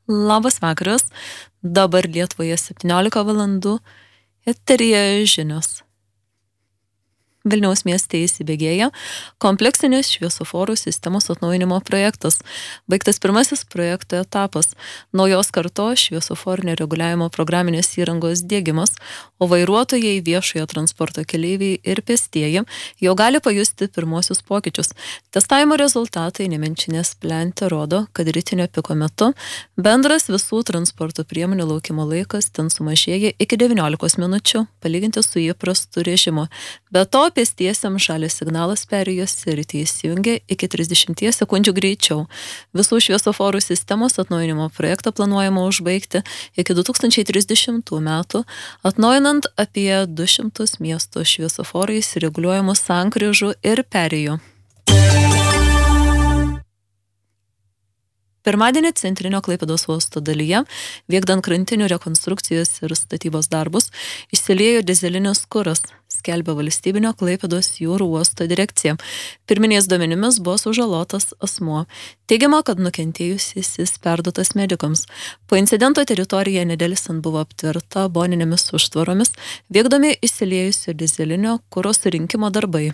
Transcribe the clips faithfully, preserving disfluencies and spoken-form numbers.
Labas vakaras, dabar Lietuvoje septyniolika valandų, eteryje žinios. Vilniaus mieste įsibėgėja kompleksinės šviesoforų sistemos atnaujinimo projektas. Baigtas pirmasis projekto etapas – naujos kartos šviesoforinio reguliavimo programinės įrangos diegimas, o vairuotojai, viešojo transporto keleiviai ir pėstieji jau gali pajusti pirmosius pokyčius. Testavimo rezultatai Nemenčinės plente rodo, kad rytinio piko metu bendras visų transporto priemonių laukimo laikas ten sumažėja iki devyniolikos minučių, palyginti su įprastu režimu. Be to, pėstiesiams žalias signalas perėjos sritį įsijungia iki trisdešimties sekundžių greičiau. Visų šviesoforų sistemos atnaujinimo projektą planuojama užbaigti iki du tūkstančiai trisdešimtų metų, atnaujinant apie du šimtus miesto šviesoforais reguliuojamų sankryžų ir perėjų. Pirmadienį centrinio Klaipėdos uosto dalyje, vykdant krantinių rekonstrukcijos ir statybos darbus, išsiliejo dizelinis kuras, skelbia valstybinio Klaipėdos jūrų uosto direkcija. Pirminiais duomenimis buvo sužalotas asmuo. Teigiama, kad nukentėjusysis perduotas medikams. Po incidento teritorija nedelsiant buvo aptverta boninėmis užtvaromis, vykdomi išsiliejusio dizelinio kuro surinkimo darbai.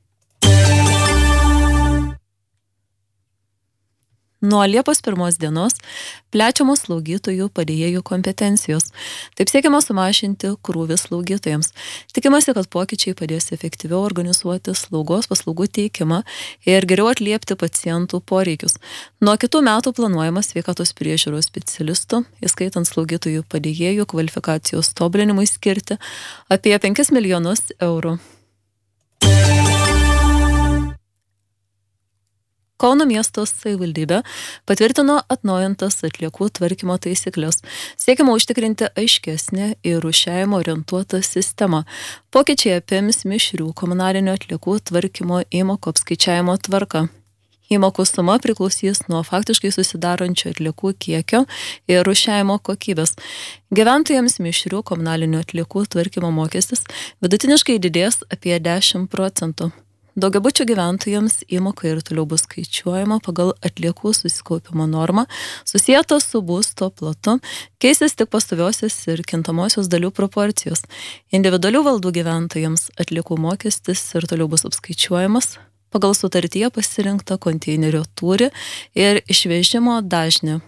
Nuo Liepos pirmos dienos plečiamos slaugytojų padėjėjų kompetencijos. Taip siekiama sumažinti krūvį slaugytojams. Tikimasi, kad pokyčiai padės efektyviau organizuoti slaugos paslaugų teikimą ir geriau atliepti pacientų poreikius. Nuo kitų metų planuojamas sveikatos priežiūros specialistų, įskaitant slaugytojų padėjėjų kvalifikacijos tobulinimui skirti apie penkis milijonus eurų. Kauno miesto savivaldybė patvirtino atnaujintas atliekų tvarkymo taisyklės. Siekiama užtikrinti aiškesnę ir rūšiavimo orientuotą sistemą. Pokyčiai apims mišrių komunalinio atliekų tvarkymo įmokų apskaičiavimo tvarką. Įmokų suma priklausys nuo faktiškai susidarančio atliekų kiekio ir rūšiavimo kokybės. Gyventojams mišrių komunalinio atliekų tvarkymo mokestis vidutiniškai didės apie dešimt procentų. Daugiabučių gyventojams įmoka ir toliau bus skaičiuojama pagal atliekų susikaupimo normą, susieta su būsto plotu, keisis tik pastoviosios ir kintamosios dalių proporcijos. Individualių valdų gyventojams atliekų mokestis ir toliau bus apskaičiuojamas pagal sutartyje pasirinktą konteinerio tūrį ir išvežimo dažnį.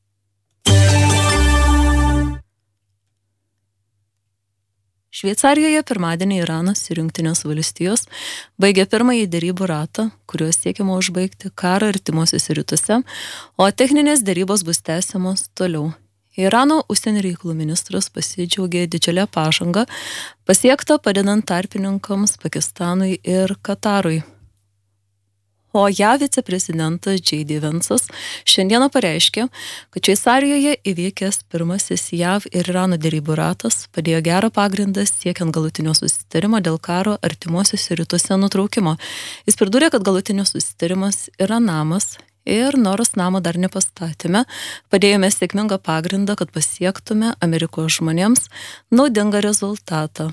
Šveicarijoje pirmadienį Iranas ir Jungtinės valstijos baigė pirmąjį derybų ratą, kuriuos siekiama užbaigti karą artimuosiuose rytuose, o techninės derybos bus tęsiamos toliau. Irano užsienio reikalų ministras pasidžiaugė didžiulę pažangą, pasiektą padedant tarpininkams Pakistanui ir Katarui. O J A V viceprezidentas J D Vance'as šiandieną pareiškė, kad Šveicarijoje įvykęs pirmasis J A V ir Irano derybų ratas padėjo gerą pagrindą siekiant galutinio susitarimo dėl karo artimuosiuose rytuose nutraukimo. Jis pridūrė, kad galutinis susitarimas yra namas ir nors namo dar nepastatėme, padėjome sėkmingą pagrindą, kad pasiektume Amerikos žmonėms naudingą rezultatą.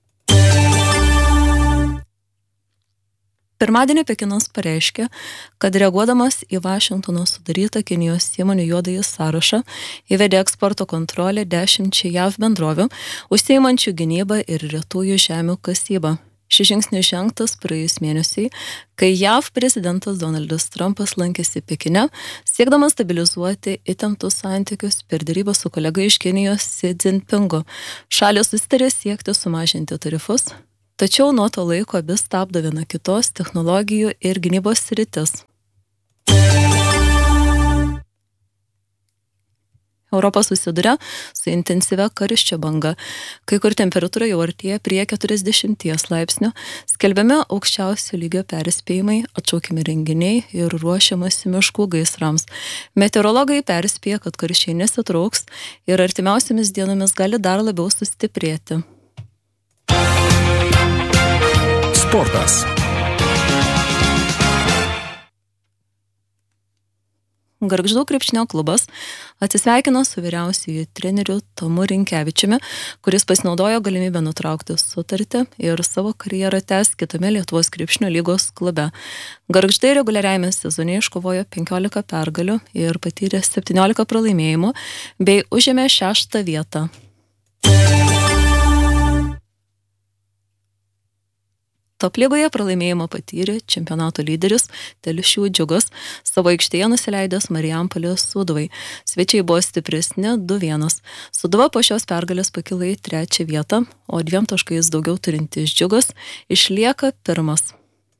Pirmadienį Pekinas pareiškė, kad reaguodamas į Vašingtono sudarytą Kinijos įmonių juodąjį sąrašą įvedė eksporto kontrolę dešimčiai J A V bendrovių, užsiimančių gynybą ir retųjų žemių kasybą. Šis žingsnis žengtas praėjus mėnesiai, kai J A V prezidentas Donaldas Trumpas lankėsi Pekine, siekdamas stabilizuoti įtemptus santykius per derybą su kolega iš Kinijos Xi Jinpingu. Šalys susitarė siekti sumažinti tarifus, tačiau nuo to laiko abi stabdo viena kitos technologijų ir gynybos sritis. Europa susiduria su intensyvia karščio banga, kai kur temperatūra jau artėja prie keturiasdešimties laipsnių, skelbiami aukščiausio lygio perspėjimai, atšaukiami renginiai ir ruošiamasi miškų gaisrams. Meteorologai perspėja, kad karščiai nesitrauks ir artimiausiamis dienomis gali dar labiau sustiprėti. Sportas. Gargždų krepšinio klubas atsisveikino su vyriausiuoju treneriu Tomu Rinkevičiumi, kuris pasinaudojo galimybę nutraukti sutartį ir savo karjerą tęs kitame Lietuvos krepšinio lygos klube. Gargždai reguliariajame sezone iškovojo penkiolika pergalių ir patyrė septyniolika pralaimėjimų bei užėmė šeštą vietą. Top lygoje pralaimėjimą patyrė čempionato lyderis Telšių Džiugas, savo aikštėje nusileidęs Marijampolės Sūduvai. Svečiai buvo stipresni du vienas. Sūduva po šios pergalės pakilo į trečią vietą, o dviem taškais daugiau turintis Džiugas išlieka pirmas.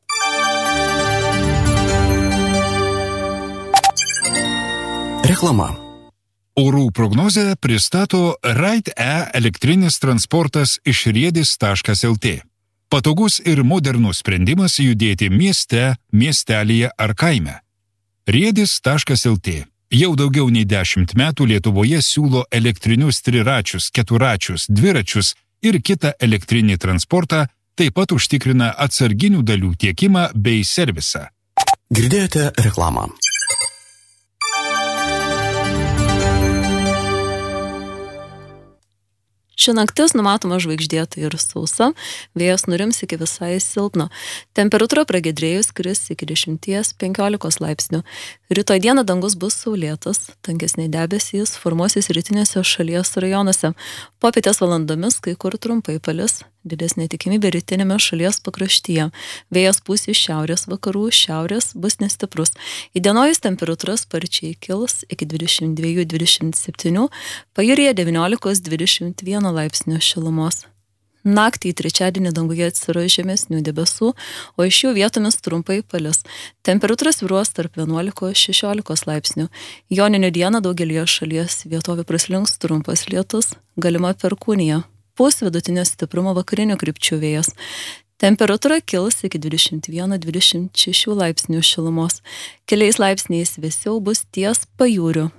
Reklama. Orų prognozę pristato Ride-E elektrinis transportas iš riedis taškas lt. Patogus ir modernus sprendimas judėti mieste, miestelyje ar kaime. riedis taškas lt. Jau daugiau nei dešimt metų Lietuvoje siūlo elektrinius triračius, keturačius, dviračius ir kitą elektrinį transportą, taip pat užtikrina atsarginių dalių tiekimą bei servisą. Girdėjote reklamą. Ši naktis numatoma žvaigždėta ir sausa, vėjas nurims iki visai silpno. Temperatūra pragiedrėjus kris iki dešimties penkiolikos laipsnių. Rytoj dieną dangus bus saulėtas, tankesniai debesys formuosis rytinėse šalies rajonuose. Popietės valandomis kai kur trumpai palis, didesnė tikimybė rytinėme šalies pakraštyje. Vėjas pūs iš šiaurės vakarų, šiaurės bus nestiprus. Įdienojus temperatūra sparčiai kils iki dvidešimt dviejų dvidešimt septynių, pajūryje devyniolika dvidešimt vienas laipsnių šilumos. Naktį į trečiadienį danguje atsiras žemesnių debesų, o iš jų vietomis trumpai palis. Temperatūra svyruos tarp vienuolikos šešiolikos laipsnių. Joninių dieną daugelyje šalies vietovių praslinks trumpas lietus, galima perkūnija. Pūs vidutinio stiprumo vakarinių krypčių vėjas. Temperatūra kils iki dvidešimt vienas dvidešimt šeši laipsnių šilumos. Keliais laipsniais vėsiau bus ties pajūriu.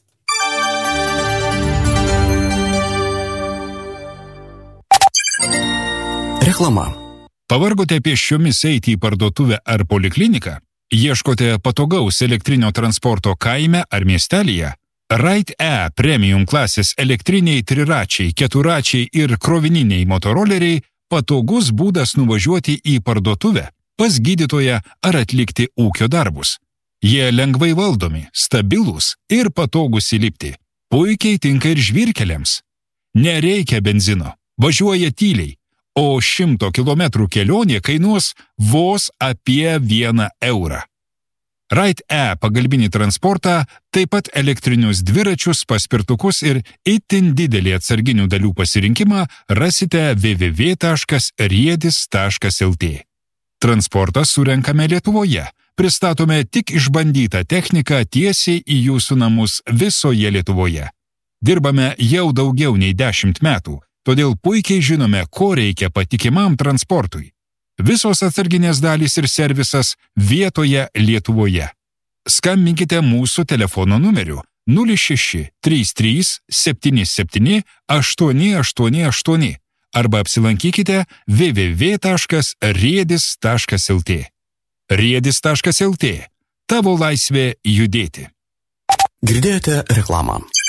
Reklama. Pavargote pėsčiomis eiti į parduotuvę ar polikliniką? Ieškote patogaus elektrinio transporto kaime ar miestelyje? Ride-E premium klasės elektriniai triračiai, keturačiai ir krovininiai motoroleriai patogus būdas nuvažiuoti į parduotuvę, pas gydytoją ar atlikti ūkio darbus. Jie lengvai valdomi, stabilūs ir patogus įlipti. Puikiai tinka ir žvyrkeliams. Nereikia benzino, važiuoja tyliai, o šimto kilometrų kelionė kainuos vos apie vieną eurą. Ride-E pagalbinį transportą, taip pat elektrinius dviračius, paspirtukus ir itin didelį atsarginių dalių pasirinkimą rasite w w w taškas riedis taškas lt. Transportą surenkame Lietuvoje. Pristatome tik išbandytą techniką tiesiai į jūsų namus visoje Lietuvoje. Dirbame jau daugiau nei dešimt metų, todėl puikiai žinome, ko reikia patikimam transportui. Visos atsarginės dalys ir servisas vietoje Lietuvoje. Skambinkite mūsų telefono numeriu nulis šeši trys trys septyni septyni aštuoni aštuoni aštuoni arba apsilankykite w w w taškas riedis taškas lt. riedis taškas lt. Tavo laisvė judėti. Girdėjote reklamą.